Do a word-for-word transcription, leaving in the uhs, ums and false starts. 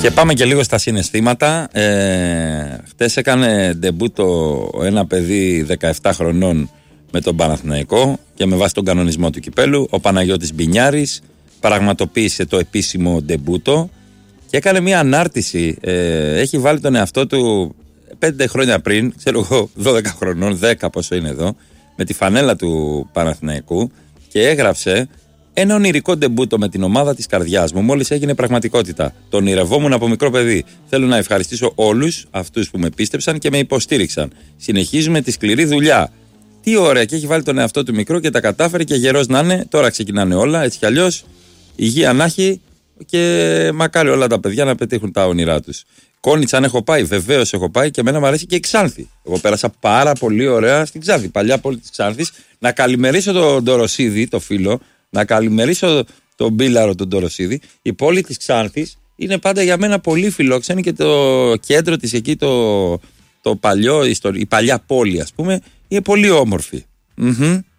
Και πάμε και λίγο στα συναισθήματα. Ε, χτες έκανε ντεμπούτο ένα παιδί δεκαεπτά χρονών με τον Παναθηναϊκό και με βάση τον κανονισμό του κυπέλου. Ο Παναγιώτης Μπινιάρης πραγματοποίησε το επίσημο ντεμπούτο και έκανε μια ανάρτηση. Ε, έχει βάλει τον εαυτό του πέντε χρόνια πριν, ξέρω εγώ, δώδεκα χρονών, δέκα πόσο είναι εδώ, με τη φανέλα του Παναθηναϊκού και έγραψε ένα ονειρικό ντεμπούτο με την ομάδα της καρδιάς μου. Μόλις έγινε πραγματικότητα. Το ονειρευόμουν από μικρό παιδί. Θέλω να ευχαριστήσω όλους αυτούς που με πίστεψαν και με υποστήριξαν. Συνεχίζουμε τη σκληρή δουλειά. Τι ωραία, και έχει βάλει τον εαυτό του μικρό και τα κατάφερε και γερός να είναι. Τώρα ξεκινάνε όλα, έτσι κι αλλιώς. Υγεία να έχει και μακάρι όλα τα παιδιά να πετύχουν τα όνειρά τους. Κόνιτς, αν έχω πάει, βεβαίως έχω πάει και εμένα μου αρέσει και η Ξάνθη. Εγώ πέρασα πάρα πολύ ωραία στην Ξάνθη, παλιά πόλη της Ξάνθης. Να καλημερίσω τον Ντοροσίδη, το φίλο, να καλημερίσω τον Μπίλαρο, τον Ντοροσίδη. Η πόλη της Ξάνθης είναι πάντα για μένα πολύ φιλόξενη και το κέντρο της εκεί, το, το παλιό, η παλιά πόλη, ας πούμε, είναι πολύ όμορφη. Mm-hmm.